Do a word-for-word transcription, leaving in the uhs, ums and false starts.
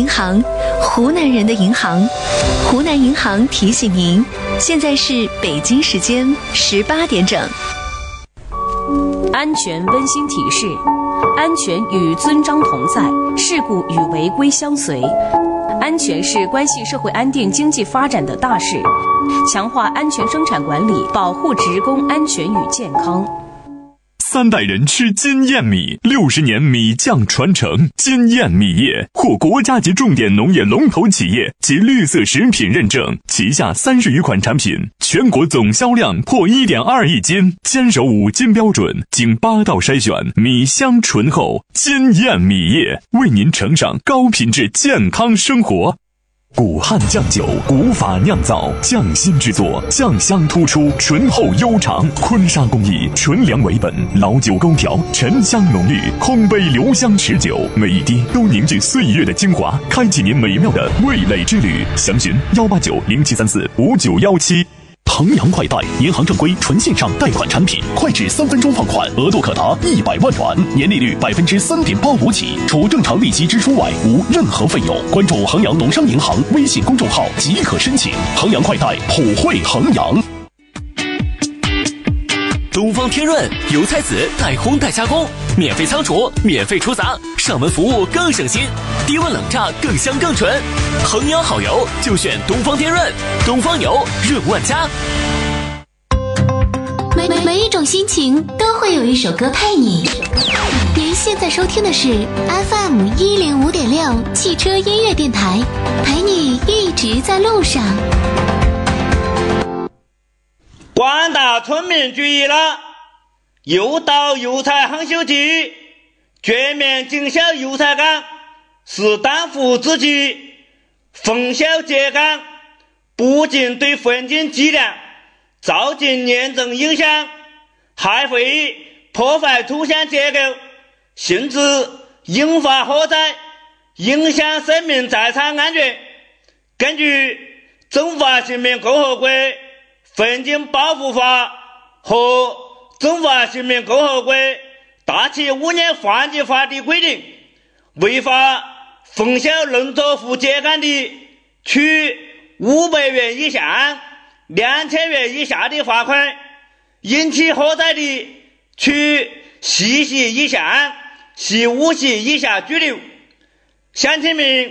银行，湖南人的银行。湖南银行提醒您，现在是北京时间十八点整。 安全温馨提示：安全与遵章同在，事故与违规相随。安全是关系社会安定经济发展的大事，强化安全生产管理，保护职工安全与健康。 三代人吃金燕米，六十年米酱传承。金燕米业获国家级重点农业龙头企业及绿色食品认证，旗下三十余款产品，全国总销量破 一点二亿斤，坚守五金标准，经八道筛选，米香醇厚。金燕米业为您呈上高品质健康生活。古汉酱酒，古法酿造，匠心制作，酱香突出，醇厚悠长。坤沙工艺，纯粮为本，老酒勾调，沉香浓郁，空杯留香持久，每一滴都凝聚岁月的精华，开启您美妙的味蕾之旅。详询幺八九零七三四五九幺七。衡阳快贷，银行正规纯线上贷款产品，快至三分钟放款，额度可达一百万元，年利率百分之三点八五起，除正常利息支出外，无任何费用。关注衡阳农商银行微信公众号即可申请。衡阳快贷，普惠衡阳。 东方天润油菜籽带烘带加工，免费仓储，免费出杂，上门服务更省心，低温冷榨更香更纯。衡阳好油就选东方天润，东方油润万家。 每每每一种心情都会有一首歌配你。您现在收听的是 F M 一零五点六汽车音乐电台，陪你一直在路上。 广大村民注意了，又到油菜夯修季，全面经销油菜干是当务之急。封销秸秆不仅对环境质量造成严重影响，还会破坏土壤结构，甚至引发火灾，影响生命财产安全。根据《中华人民共和国环境保护法》和《中华人民共和国大气污染防治法》的规定，违法封销农作物秸秆的，处五百元以上两千元以下的罚款；引起火灾的，处十系以上十五系以下拘留。乡亲们